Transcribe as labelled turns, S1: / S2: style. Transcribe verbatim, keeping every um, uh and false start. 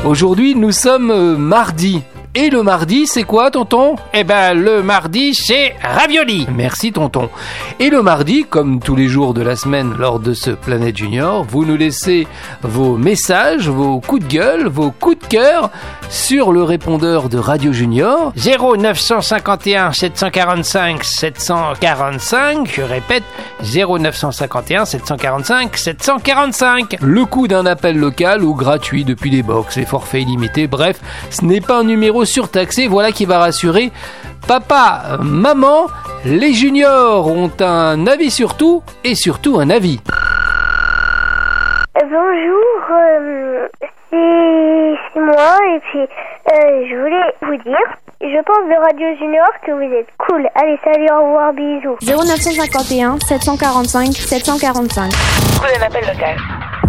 S1: Aujourd'hui, nous sommes euh, mardi. Et le mardi, c'est quoi, tonton ?
S2: Eh ben, le mardi, c'est ravioli.
S1: Merci, tonton. Et le mardi, comme tous les jours de la semaine lors de ce Planète Junior, vous nous laissez vos messages, vos coups de gueule, vos coups de cœur sur le répondeur de Radio Junior.
S2: zéro neuf cent cinquante et un sept cent quarante-cinq sept cent quarante-cinq. Je répète, zéro neuf cent cinquante et un sept cent quarante-cinq sept cent quarante-cinq.
S1: Le coût d'un appel local ou gratuit depuis les box, les forfaits illimités, bref, ce n'est pas un numéro surtaxé, voilà qui va rassurer papa, maman. Les juniors ont un avis sur tout et surtout un avis.
S3: Bonjour, euh, c'est, c'est moi et puis euh, je voulais vous dire, je pense de Radio Junior que vous êtes cool. Allez, salut, au revoir, bisous.
S4: zéro neuf cent cinquante et un sept cent quarante-cinq sept cent quarante-cinq.
S5: Coût d'un appel local.